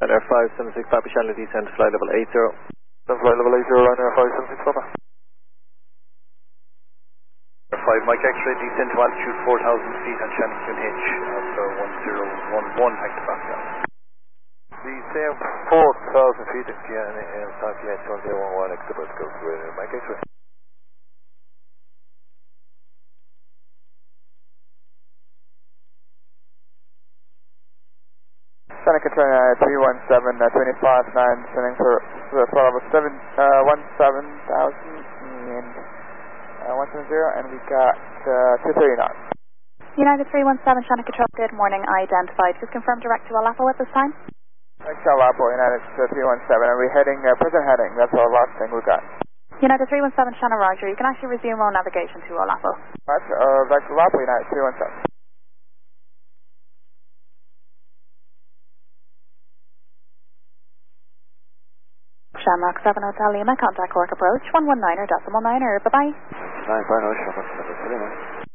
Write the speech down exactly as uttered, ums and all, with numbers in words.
Ryanair five seven six, Papa Charlie descend to flight level eight zero. Flight level eight zero, Ryanair five seven six, Papa. five Mike X-ray, descend to altitude four thousand feet on Shannon Q N H, Alpha one zero one one, hectopascal. Descend four thousand feet in Q N H, one zero one one, hectopascal, Mike X-ray. Sonic control uh, three one seven, uh, twenty-five nine, sending for the flight level seven, uh, one seven thousand and uh, one seven zero, and we got uh, two thirty knots. United three one seven, Sonic control, good morning, identified. Just confirm direct to Alapo at this time. Direct to Alapo, United uh, three one seven, and we're heading, uh, present heading, that's our last thing we got. United three one seven, Shannon Roger, you can actually resume all navigation to Alapo. That's, uh, back to Alapo, United three one seven. Shamrock seven Hotel Lima, contact Cork approach, one one niner decimal niner, bye-bye. nine five zero, Shamrock seven,